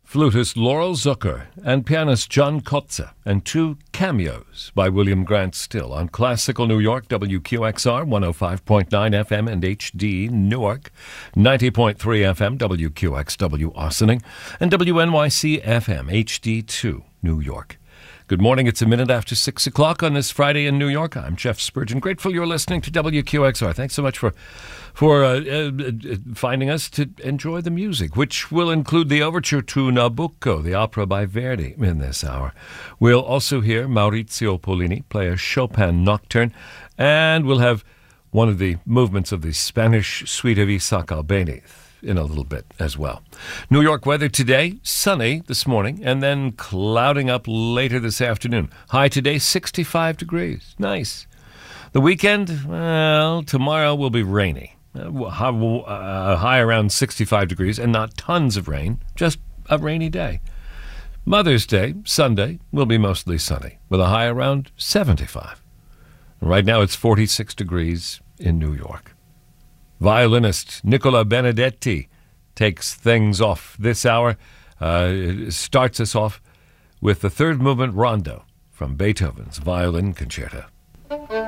flutist Laurel Zucker and pianist John Kotze, and two cameos by William Grant Still on Classical New York, WQXR 105.9 FM and HD Newark, 90.3 FM WQXW Ossining, and WNYC FM HD2 New York. Good morning. It's a minute after 6 o'clock on this Friday in New York. I'm Jeff Spurgeon. Grateful you're listening to WQXR. Thanks so much for finding us to enjoy the music, which will include the overture to Nabucco, the opera by Verdi, in this hour. We'll also hear Maurizio Pollini play a Chopin nocturne, and we'll have one of the movements of the Spanish suite of Isaac Albéniz in a little bit as well. New York weather today, sunny this morning, and then clouding up later this afternoon. High today, 65 degrees. Nice. The weekend, well, tomorrow will be rainy. High around 65 degrees and not tons of rain, just a rainy day. Mother's Day, Sunday, will be mostly sunny with a high around 75. Right now it's 46 degrees in New York. Violinist Nicola Benedetti takes things off this hour, starts us off with the third movement rondo from Beethoven's Violin Concerto.